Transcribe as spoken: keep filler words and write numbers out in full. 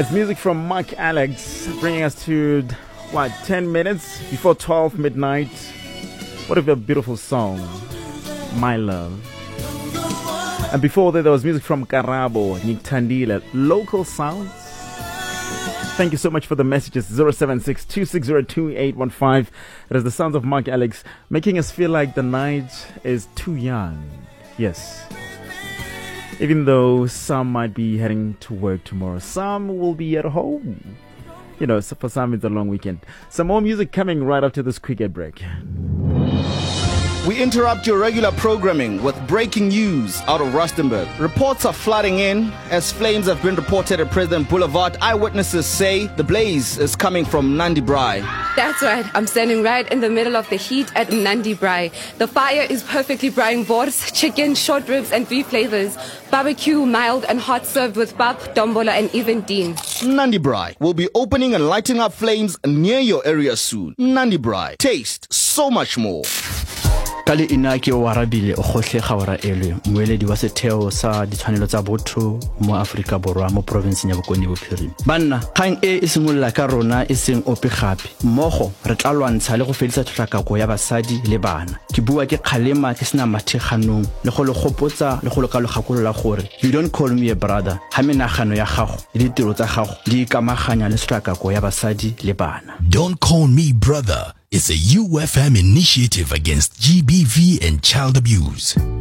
It's music from Mark Alex, bringing us to, what, ten minutes before twelve midnight. What a beautiful song, My Love. And before that, there was music from Karabo, Niktandile, Local Sounds. Thank you so much for the messages. zero seven six, two six zero, two eight one five. It is the sounds of Mark Alex, making us feel like the night is too young. Yes. Even though some might be heading to work tomorrow, some will be at home. You know, so for some it's a long weekend. Some more music coming right after this quick ad break. We interrupt your regular programming with breaking news out of Rustenburg. Reports are flooding in as flames have been reported at President Boulevard. Eyewitnesses say the blaze is coming from Nandi Braai. That's right. I'm standing right in the middle of the heat at Nandi Braai. The fire is perfectly braaiing boars, chicken, short ribs, and beef flavors. Barbecue, mild and hot, served with pap, dombola, and even dean. Nandi Braai will be opening and lighting up flames near your area soon. Nandi Braai. Taste so much more. Kale inaki o arabile o khotlega ora elwe moeledi wa setheo sa ditshwanelo tsa botho mo Afrika Borwa mo province ya Bokone Bophirima. Banna kgang e e simolla ka rona e seng ope gape mmogo re tla lwantsha le go fedisa tlhakako ya basadi le bana. Ke bua ke kgalema ke sena matheganong le go le gopotsa le go le ka legakolola gore you don't call me a brother ha menagano ya gago le ditiro tsa gago di ikamaganya le tlhakako ya basadi le bana. Don't call me brother. It's a U F M initiative against G B V and child abuse.